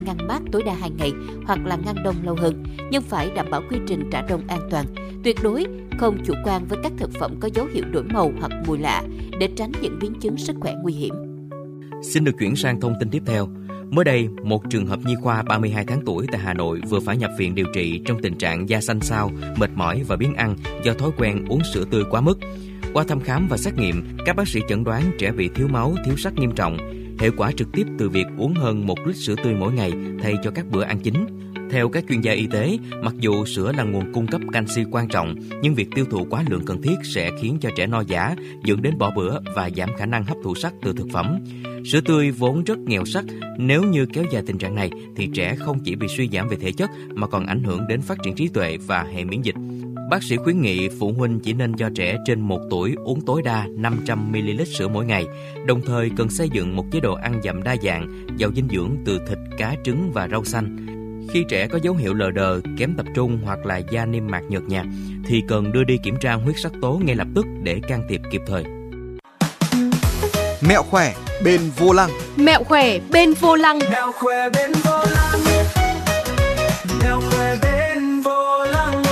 ngăn mát tối đa 2 ngày hoặc là ngăn đông lâu hơn, nhưng phải đảm bảo quy trình rã đông an toàn. Tuyệt đối không chủ quan với các thực phẩm có dấu hiệu đổi màu hoặc mùi lạ để tránh những biến chứng sức khỏe nguy hiểm. Xin được chuyển sang thông tin tiếp theo. Mới đây, một trường hợp nhi khoa 32 tháng tuổi tại Hà Nội vừa phải nhập viện điều trị trong tình trạng da xanh xao, mệt mỏi và biếng ăn do thói quen uống sữa tươi quá mức. Qua thăm khám và xét nghiệm, các bác sĩ chẩn đoán trẻ bị thiếu máu, thiếu sắt nghiêm trọng, hệ quả trực tiếp từ việc uống hơn 1 lít sữa tươi mỗi ngày thay cho các bữa ăn chính. Theo các chuyên gia y tế, mặc dù sữa là nguồn cung cấp canxi quan trọng, nhưng việc tiêu thụ quá lượng cần thiết sẽ khiến cho trẻ no dã, dẫn đến bỏ bữa và giảm khả năng hấp thụ sắt từ thực phẩm. Sữa tươi vốn rất nghèo sắt, nếu như kéo dài tình trạng này thì trẻ không chỉ bị suy giảm về thể chất mà còn ảnh hưởng đến phát triển trí tuệ và hệ miễn dịch. Bác sĩ khuyến nghị phụ huynh chỉ nên cho trẻ trên 1 tuổi uống tối đa 500ml sữa mỗi ngày, đồng thời cần xây dựng một chế độ ăn dặm đa dạng, giàu dinh dưỡng từ thịt, cá, trứng và rau xanh. Khi trẻ có dấu hiệu lờ đờ, kém tập trung hoặc là da niêm mạc nhợt nhạt thì cần đưa đi kiểm tra huyết sắc tố ngay lập tức để can thiệp kịp thời. Mẹo khỏe bên vô lăng. Mẹo khỏe bên vô lăng. Mẹo khỏe bên vô lăng. Mẹo khỏe bên vô lăng.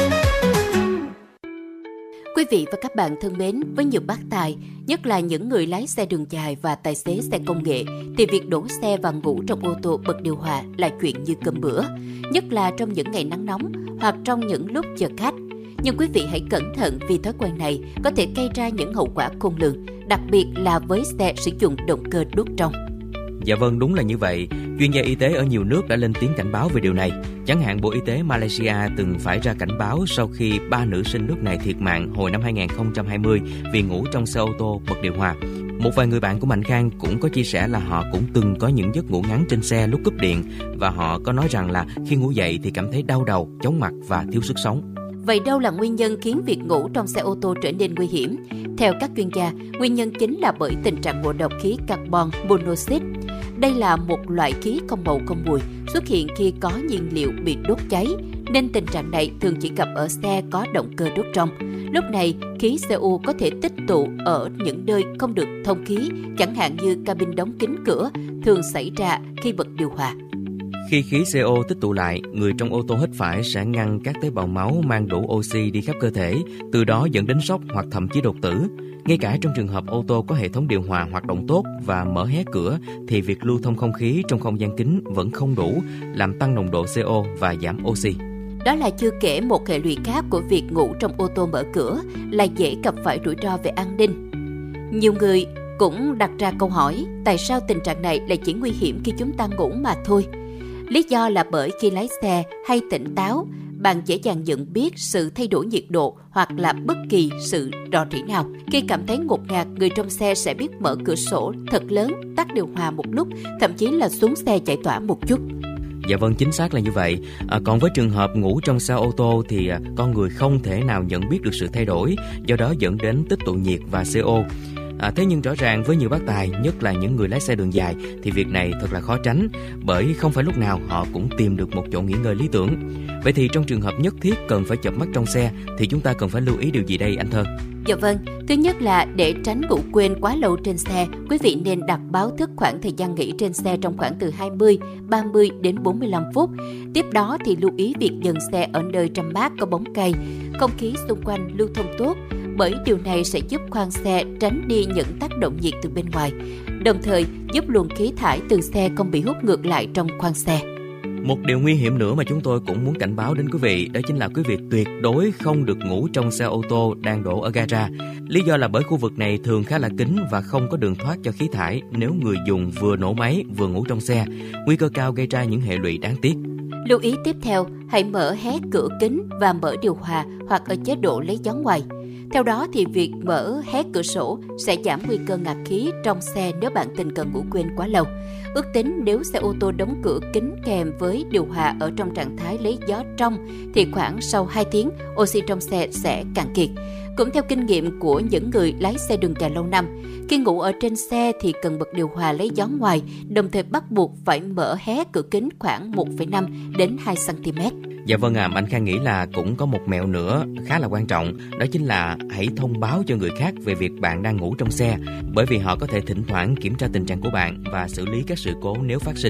Quý vị và các bạn thân mến, với nhiều bác tài, nhất là những người lái xe đường dài và tài xế xe công nghệ, thì việc đổ xe và ngủ trong ô tô bật điều hòa là chuyện như cơm bữa, nhất là trong những ngày nắng nóng hoặc trong những lúc chờ khách. Nhưng quý vị hãy cẩn thận vì thói quen này có thể gây ra những hậu quả khôn lường, đặc biệt là với xe sử dụng động cơ đốt trong. Dạ vâng, đúng là như vậy. Chuyên gia y tế ở nhiều nước đã lên tiếng cảnh báo về điều này. Chẳng hạn Bộ Y tế Malaysia từng phải ra cảnh báo sau khi 3 nữ sinh nước này thiệt mạng hồi năm 2020 vì ngủ trong xe ô tô bật điều hòa. Một vài người bạn của Mạnh Khang cũng có chia sẻ là họ cũng từng có những giấc ngủ ngắn trên xe lúc cúp điện, và họ có nói rằng là khi ngủ dậy thì cảm thấy đau đầu, chóng mặt và thiếu sức sống. Vậy đâu là nguyên nhân khiến việc ngủ trong xe ô tô trở nên nguy hiểm? Theo các chuyên gia, nguyên nhân chính là bởi tình trạng ngộ độc khí carbon monoxide. Đây là một loại khí không màu không mùi xuất hiện khi có nhiên liệu bị đốt cháy, nên tình trạng này thường chỉ gặp ở xe có động cơ đốt trong. Lúc này, khí CO có thể tích tụ ở những nơi không được thông khí, chẳng hạn như cabin đóng kín cửa, thường xảy ra khi bật điều hòa. Khi khí CO tích tụ lại, người trong ô tô hít phải sẽ ngăn các tế bào máu mang đủ oxy đi khắp cơ thể, từ đó dẫn đến sốc hoặc thậm chí đột tử. Ngay cả trong trường hợp ô tô có hệ thống điều hòa hoạt động tốt và mở hé cửa, thì việc lưu thông không khí trong không gian kín vẫn không đủ, làm tăng nồng độ CO và giảm oxy. Đó là chưa kể một hệ lụy khác của việc ngủ trong ô tô mở cửa là dễ gặp phải rủi ro về an ninh. Nhiều người cũng đặt ra câu hỏi, tại sao tình trạng này lại chỉ nguy hiểm khi chúng ta ngủ mà thôi? Lý do là bởi khi lái xe hay tỉnh táo, bạn dễ dàng nhận biết sự thay đổi nhiệt độ hoặc là bất kỳ sự rò rỉ nào. Khi cảm thấy ngột ngạt, người trong xe sẽ biết mở cửa sổ thật lớn, tắt điều hòa một lúc, thậm chí là xuống xe giải tỏa một chút. Dạ vâng, chính xác là như vậy. Còn với trường hợp ngủ trong xe ô tô thì con người không thể nào nhận biết được sự thay đổi, do đó dẫn đến tích tụ nhiệt và CO. Thế nhưng rõ ràng với nhiều bác tài, nhất là những người lái xe đường dài, thì việc này thật là khó tránh, bởi không phải lúc nào họ cũng tìm được một chỗ nghỉ ngơi lý tưởng. Vậy thì trong trường hợp nhất thiết cần phải chợp mắt trong xe thì chúng ta cần phải lưu ý điều gì đây anh Thơ? Dạ vâng, thứ nhất là để tránh ngủ quên quá lâu trên xe, quý vị nên đặt báo thức khoảng thời gian nghỉ trên xe trong khoảng từ 20, 30 đến 45 phút. Tiếp đó thì lưu ý việc dừng xe ở nơi râm mát có bóng cây, không khí xung quanh lưu thông tốt, bởi điều này sẽ giúp khoang xe tránh đi những tác động nhiệt từ bên ngoài, đồng thời giúp luồng khí thải từ xe không bị hút ngược lại trong khoang xe. Một điều nguy hiểm nữa mà chúng tôi cũng muốn cảnh báo đến quý vị, đó chính là quý vị tuyệt đối không được ngủ trong xe ô tô đang đổ ở gara. Lý do là bởi khu vực này thường khá là kín và không có đường thoát cho khí thải. Nếu người dùng vừa nổ máy vừa ngủ trong xe, nguy cơ cao gây ra những hệ lụy đáng tiếc. Lưu ý tiếp theo, hãy mở hé cửa kính và mở điều hòa hoặc ở chế độ lấy gió ngoài. Theo đó thì việc mở hé cửa sổ sẽ giảm nguy cơ ngạt khí trong xe nếu bạn tình cờ ngủ quên quá lâu. Ước tính nếu xe ô tô đóng cửa kính kèm với điều hòa ở trong trạng thái lấy gió trong thì khoảng sau 2 tiếng, oxy trong xe sẽ cạn kiệt. Cũng theo kinh nghiệm của những người lái xe đường dài lâu năm, khi ngủ ở trên xe thì cần bật điều hòa lấy gió ngoài, đồng thời bắt buộc phải mở hé cửa kính khoảng 1,5 đến 2 cm. Dạ vâng ạ, anh Khang nghĩ là cũng có một mẹo nữa khá là quan trọng, đó chính là hãy thông báo cho người khác về việc bạn đang ngủ trong xe, bởi vì họ có thể thỉnh thoảng kiểm tra tình trạng của bạn và xử lý các sự cố nếu phát sinh.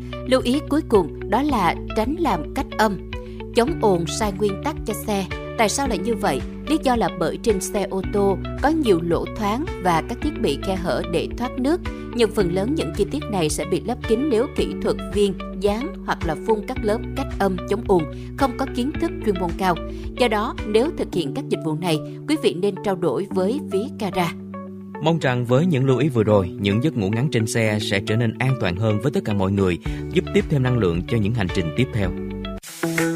Lưu ý cuối cùng đó là tránh làm cách âm. Chống ồn sai nguyên tắc cho xe. Tại sao lại như vậy? Lý do là bởi trên xe ô tô có nhiều lỗ thoáng và các thiết bị khe hở để thoát nước, nhưng phần lớn những chi tiết này sẽ bị lấp kín nếu kỹ thuật viên dán hoặc là phun các lớp cách âm chống ồn không có kiến thức chuyên môn cao. Do đó, nếu thực hiện các dịch vụ này, quý vị nên trao đổi với phía gara. Mong rằng với những lưu ý vừa rồi, những giấc ngủ ngắn trên xe sẽ trở nên an toàn hơn với tất cả mọi người, giúp tiếp thêm năng lượng cho những hành trình tiếp theo.